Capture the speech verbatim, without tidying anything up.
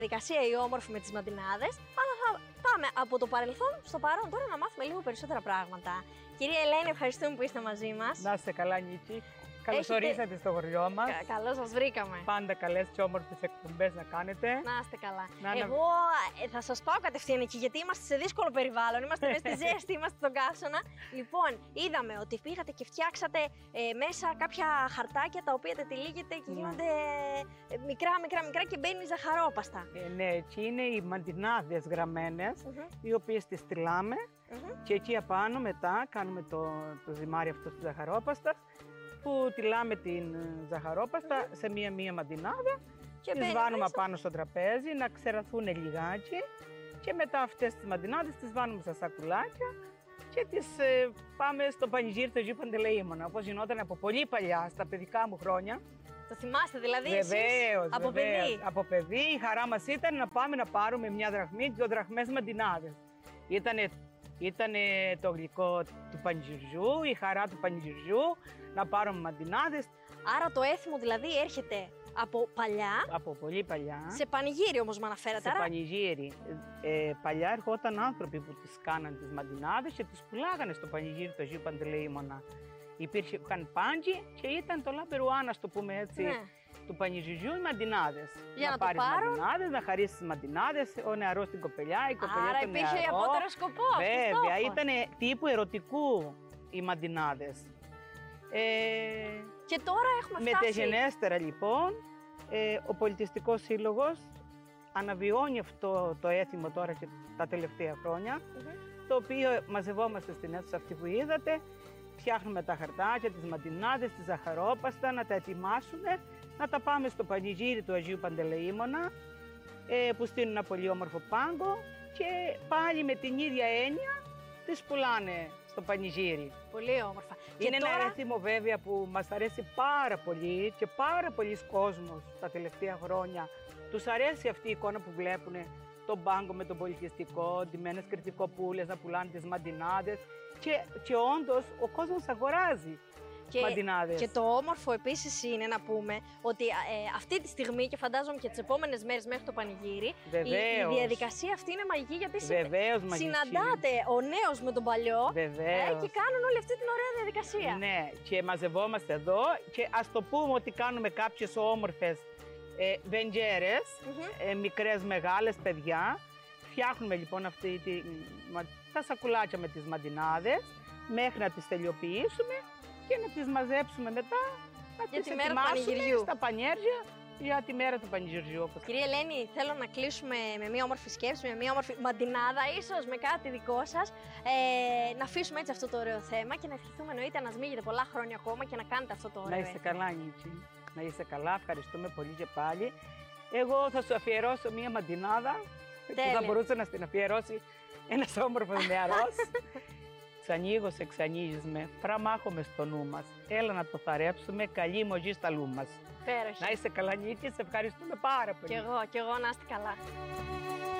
διαδικασία η όμορφη με τις μαντινάδες, αλλά θα πάμε από το παρελθόν στο παρόν τώρα να μάθουμε λίγο περισσότερα πράγματα. Κυρία Ελένη, ευχαριστούμε που είστε μαζί μας. Να είστε καλά, Νίκη. Καλώς Έχετε... ορίσατε στο χωριό μας. Κα, καλώς σας βρήκαμε. Πάντα καλές και όμορφες εκπομπές να κάνετε. Να είστε καλά. Να, Εγώ να... θα σας πάω κατευθείαν εκεί, γιατί είμαστε σε δύσκολο περιβάλλον. Είμαστε μέσα στη ζέστη, είμαστε στον καύσωνα. Λοιπόν, είδαμε ότι πήγατε και φτιάξατε ε, μέσα κάποια χαρτάκια τα οποία τα τυλίγετε και γίνονται ε, μικρά, μικρά, μικρά και μπαίνει ζαχαρόπαστα. Ε, ναι, εκεί είναι οι μαντινάδες γραμμένες, mm-hmm. οι οποίες τις τυλάμε mm-hmm. και εκεί απάνω μετά κάνουμε το, το ζυμάρι αυτό της ζαχαρόπαστας, που τυλάμε την ζαχαρόπαστα mm-hmm. σε μία-μία μαντινάδα και τις βάνουμε πάνω στο τραπέζι να ξεραθούν λιγάκι και μετά αυτές τις μαντινάδες τις βάνουμε στα σακουλάκια και τις ε, πάμε στο πανηγύρι του Αγίου Παντελεήμωνα, όπως γινόταν από πολύ παλιά, στα παιδικά μου χρόνια. Το θυμάστε δηλαδή βεβαίως, εσείς, από βεβαίως. παιδί? Από παιδί η χαρά μας ήταν να πάμε να πάρουμε μια δραχμή, δύο δραχμές μαντινάδες. Ήτανε Ήταν το γλυκό του πανηγυριού, η χαρά του πανηγυριού, να πάρουμε μαντινάδες. Άρα το έθιμο δηλαδή έρχεται από παλιά. Από πολύ παλιά. Σε πανηγύρι όμως με αναφέρατε. Σε άρα... πανηγύρι. Ε, παλιά έρχονταν άνθρωποι που τις κάναν τις μαντινάδες και τις πουλάγανε στο πανηγύρι του Αγίου Παντελεήμωνα. Υπήρχαν πάντζι και ήταν το λαμπερουάνα, το πούμε έτσι. Ναι. Του πανηγυριού οι μαντινάδες. Για να, να το πάρεις πάρω. μαντινάδες, να χαρίσεις τις μαντινάδες, ο νεαρός την κοπελιά, η κοπελιά Άρα τον νεαρό. Άρα υπήρχε απότερο σκοπό. Βέβαια, ήταν τύπου ερωτικού οι μαντινάδες. Ε, και τώρα έχουμε φτάσει. Μεταγενέστερα λοιπόν, ε, ο Πολιτιστικός Σύλλογος αναβιώνει αυτό το έθιμο τώρα και τα τελευταία χρόνια, mm-hmm. το οποίο μαζευόμαστε στην αίθουσα αυτή που είδατε, φτιάχνουμε τα χαρτάκια, τις μαντινάδες, τη ζαχαρόπαστα, να τα ετοιμάσουμε, να τα πάμε στο πανηγύρι του Αγίου Παντελεήμωνα, ε, που στείλουν ένα πολύ όμορφο πάγκο και πάλι με την ίδια έννοια τις πουλάνε στο πανηγύρι. Πολύ όμορφα. Είναι και ένα τώρα... έθιμο βέβαια που μας αρέσει πάρα πολύ και πάρα πολλοί κόσμος τα τελευταία χρόνια. Τους αρέσει αυτή η εικόνα που βλέπουν, τον πάγκο με τον πολιτιστικό, ντυμένες κριτικοπούλες να πουλάνε τις μαντινάδες και, και όντως ο κόσμος αγοράζει. Και, και το όμορφο επίσης είναι να πούμε ότι ε, αυτή τη στιγμή και φαντάζομαι και τις επόμενες μέρες μέχρι το πανηγύρι, η, η διαδικασία αυτή είναι μαγική, γιατί Βεβαίως, συναντάτε ο νέος με τον παλιό ε, και κάνουν όλη αυτή την ωραία διαδικασία. Ναι, και μαζευόμαστε εδώ και ας το πούμε ότι κάνουμε κάποιες όμορφες ε, βεντζέρες, mm-hmm. ε, μικρές μεγάλες παιδιά. Φτιάχνουμε λοιπόν αυτή τη, τα σακουλάκια με τις μαντινάδες μέχρι να τις τελειοποιήσουμε και να τις μαζέψουμε μετά, να για τις τη ετοιμάσουμε στα πανιέρια για τη μέρα του πανηγυριού. Κυρία Ελένη, θέλω να κλείσουμε με μια όμορφη σκέψη, με μια όμορφη μαντινάδα, ίσως με κάτι δικό σας. Ε, να αφήσουμε έτσι αυτό το ωραίο θέμα και να ευχηθούμε εννοείται να σμίγετε πολλά χρόνια ακόμα και να κάνετε αυτό το ωραίο. Να είστε καλά, Νίκη. Να είστε καλά, ευχαριστούμε πολύ και πάλι. Εγώ θα σου αφιερώσω μια μαντινάδα που θα μπορούσε να την αφιερώσει ένας όμορφος νεαρός. Ξανοίγω σε ξανοίγεις με, φραμάχομαι στο νου μας. Έλα να το θαρέψουμε, καλή μογή στα λού μας. Πέρασε. Να είσαι καλά, Νίκη, σε ευχαριστούμε πάρα πολύ. Κι εγώ, κι εγώ να είστε καλά.